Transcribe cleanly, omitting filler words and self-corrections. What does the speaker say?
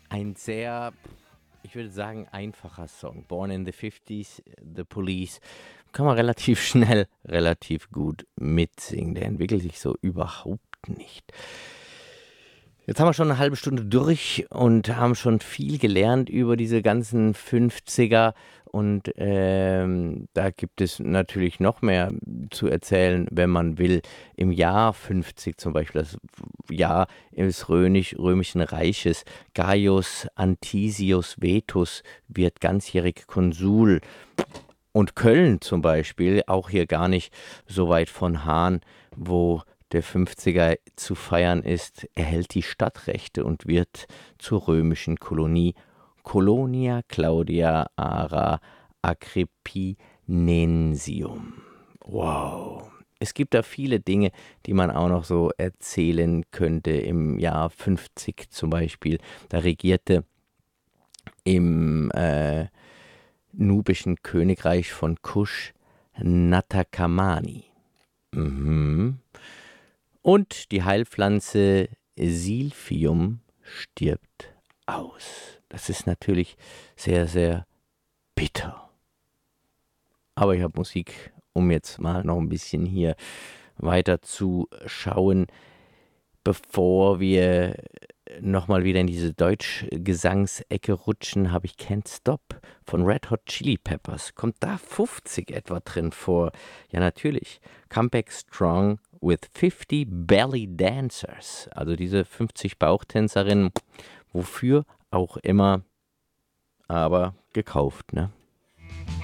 Ein sehr, ich würde sagen, einfacher Song. Born in the 50s, The Police. Kann man relativ schnell, relativ gut mitsingen. Der entwickelt sich so überhaupt nicht. Jetzt haben wir schon eine halbe Stunde durch und haben schon viel gelernt über diese ganzen 50er. Und da gibt es natürlich noch mehr zu erzählen, wenn man will. Im Jahr 50 zum Beispiel, das Jahr des Römischen Reiches, Gaius Antisius Vetus wird ganzjährig Konsul. Und Köln zum Beispiel, auch hier gar nicht so weit von Hahn, wo der 50er zu feiern ist, erhält die Stadtrechte und wird zur römischen Kolonie Colonia Claudia Ara Agrippinensium. Wow. Es gibt da viele Dinge, die man auch noch so erzählen könnte. Im Jahr 50 zum Beispiel, da regierte im nubischen Königreich von Kusch Natakamani. Mhm. Und die Heilpflanze Silphium stirbt aus. Das ist natürlich sehr, sehr bitter. Aber ich habe Musik, um jetzt mal noch ein bisschen hier weiter zu schauen, bevor wir nochmal wieder in diese Deutschgesangsecke rutschen, habe ich Can't Stop von Red Hot Chili Peppers. Kommt da 50 etwa drin vor? Ja, natürlich. Comeback Strong with 50 Belly Dancers. Also diese 50 Bauchtänzerinnen, wofür auch immer, aber gekauft, ne?